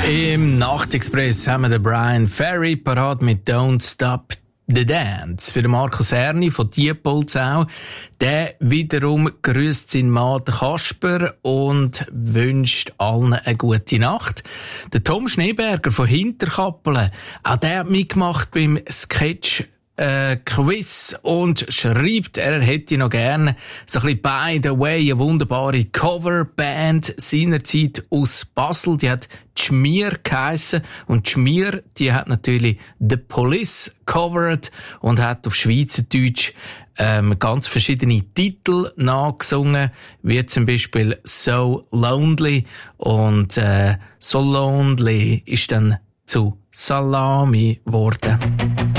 Im Nachtexpress haben wir den Brian Ferry parat mit Don't Stop the Dance. Für den Markus Erni von Diepoldsau. Der wiederum grüßt seinen Mann Kasper und wünscht allen eine gute Nacht. Der Tom Schneeberger von Hinterkappelen, auch der hat mitgemacht beim Sketch Quiz und schreibt, er hätte noch gerne so ein bisschen By the Way, eine wunderbare Coverband seinerzeit aus Basel, die hat Schmier geheissen und Schmier, die hat natürlich The Police covered und hat auf Schweizerdeutsch ganz verschiedene Titel nachgesungen, wie zum Beispiel So Lonely und So Lonely ist dann zu Salami geworden.